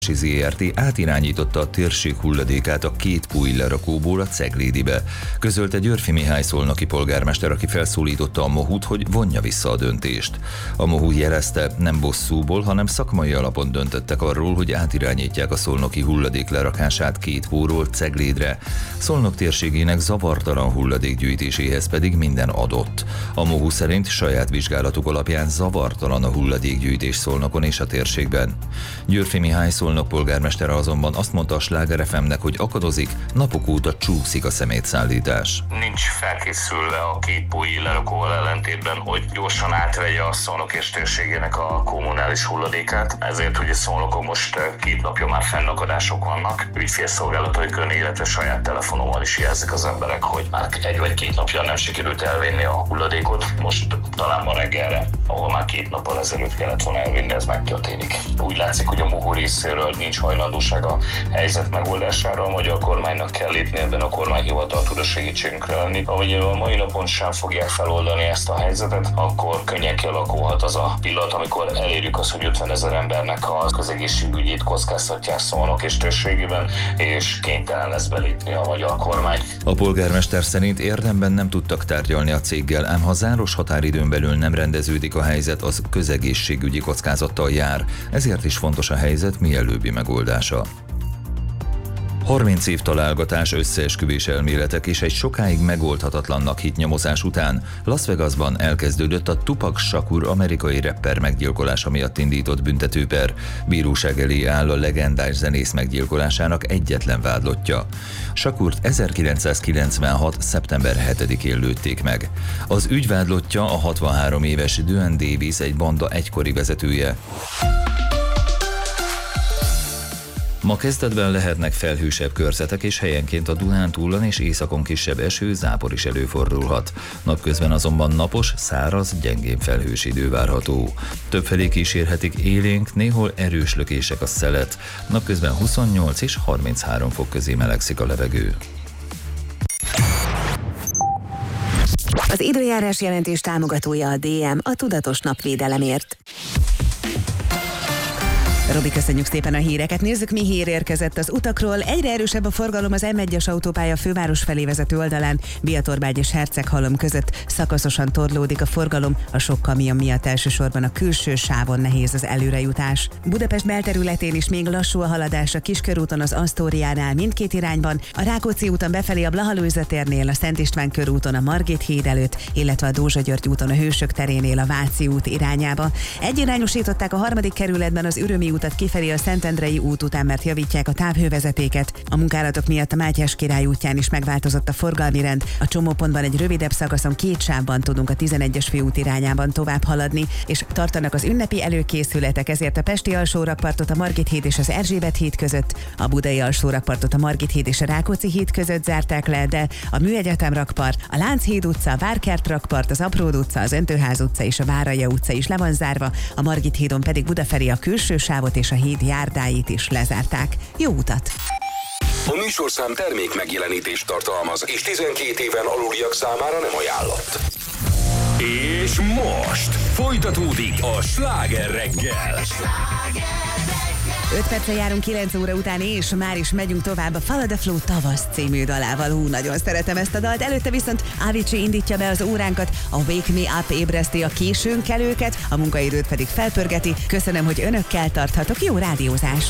ZRT átirányította a térség hulladékát a két Púj lerakóból a Ceglédibe, közölte Györffy Mihály szolnoki polgármester, aki felszólította a MOHU-t, hogy vonja vissza a döntést. A MOHU jelezte, nem bosszúból, hanem szakmai alapon döntöttek arról, hogy átirányítják a szolnoki hulladék lerakását két Póról Ceglédre. Szolnok térségének zavartalan hulladékgyűjtéséhez pedig minden adott. A MOHU szerint saját vizsgálatuk alapján zavartalan a hulladékgyűjtés Szolnokon és a térségben. Györffy Mihály Szolnok polgármestere azonban azt mondta a Sláger FM-nek, hogy akadozik, napok óta csúszik a szemétszállítás. Nincs felkészülve a két Púji lerakóval ellentétben, hogy gyorsan átvegye a Szolnok és térségének a kommunális hulladékát. Ezért ugye Szolnokon most 2 napja már fennakadások vannak. Ügyfélszolgálataikon, illetve saját telefonommal is jelzik az emberek, hogy már 1 vagy 2 napja nem sikerült elvinni a hulladékot. Most talán ma reggelre, ahol már 2 nappal ezelőtt kellett volna elvinni, ez megtörténik. Úgy látszik, hogy a MOHU részéről nincs hajlandóság a helyzet megoldására, a magyar kormánynak kell lépni, ebben a kormányhivatal tud a segítségünkre lenni. Ahogy a mai napon sem fogják feloldani ezt a helyzetet, akkor könnyen kialakulhat az a pillanat, amikor elérjük azt, hogy 50 000 embernek a közegészségügyét kockáztatják Szolnok és térségében, és kénytelen lesz belépni a magyar kormány. A polgármester szerint érdemben nem tudtak tárgyalni a céggel, ám ha záros határidőn belül nem rendeződik a helyzet, az közegészségügyi kockázattal jár, ezért is fontos a helyzet mielőbbi megoldása. 30 év találgatás, összeesküvés elméletek és egy sokáig megoldhatatlannak hitt nyomozás után Las Vegasban elkezdődött a Tupac Shakur amerikai rapper meggyilkolása miatt indított büntetőper. Bíróság elé áll a legendás zenész meggyilkolásának egyetlen vádlottja. Shakurt 1996. szeptember 7-én lőtték meg. Az ügyvádlottja a 63 éves Duane Davis, egy banda egykori vezetője. Ma kezdetben lehetnek felhősebb körzetek, és helyenként a Dunántúlon és északon kisebb eső, zápor is előfordulhat. Napközben azonban napos, száraz, gyengén felhős idő várható. Többfelé kísérhetik élénk, néhol erős lökések a szelet. Napközben 28 és 33 fok közé melegszik a levegő. Az időjárás jelentés támogatója a DM, a tudatos napvédelemért. Robi, köszönjük szépen a híreket. Nézzük, mi hír érkezett az utakról. Egyre erősebb a forgalom az M1-es autópálya főváros felé vezető oldalán, Biatorbágy és Herceghalom között. Szakaszosan torlódik a forgalom, a sok kamion miatt elsősorban a külső sávon nehéz az előrejutás. Budapest belterületén is még lassú a haladás a Kiskörúton, az Asztóriánál mindkét irányban, a Rákóczi úton befelé a Blaha-Lujza térnél, a Szent István körúton a Margit híd előtt, illetve a Dózsa György úton a Hősök terénél a Váci út irányába. Egyirányosították a 3. kerületben az Ürömi utat kifelé a Szentendrei út után, mert javítják a távhővezetéket. A munkálatok miatt a Mátyás Király útján is megváltozott a forgalmi rend. A csomópontban egy rövidebb szakaszon 2 sávban tudunk a 11-es főút irányában tovább haladni, és tartanak az ünnepi előkészületek, ezért a Pesti alsórakpartot a Margit híd és az Erzsébet híd között, a Budai alsórakpartot a Margit híd és a Rákóczi híd között zárták le, de a Műegyetem rakpart, a Lánchíd utca, a Várkert rakpart, az Apród utca, az Öntőház utca és a Váralja utca is le van zárva, a Margit hídon pedig Budafelé a külső sávot és a híd járdáit is lezárták. Jó utat! A műsorszám termék megjelenítést tartalmaz, és 12 éven aluliak számára nem ajánlott. És most folytatódik a Sláger reggel. 5 perccel járunk 9 óra után, és már is megyünk tovább a Follow the Flow Tavasz című dalával. Nagyon szeretem ezt a dalt. Előtte viszont Avicii indítja be az óránkat, a Wake Me Up ébreszti a későn kelőket, a munkaidőt pedig felpörgeti. Köszönöm, hogy önökkel tarthatok. Jó rádiózást!